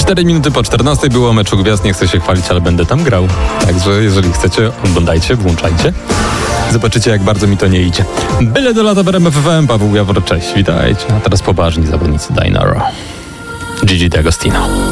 4 minuty po 14 było Meczu Gwiazd. Nie chcę się chwalić, ale będę tam grał. Także jeżeli chcecie, oglądajcie, włączajcie. Zobaczycie, jak bardzo mi to nie idzie. Byle do lata w RMF FM. Paweł Jawor, cześć, witajcie. A teraz poważni zawodnicy Dinaro. Gigi D'Agostino.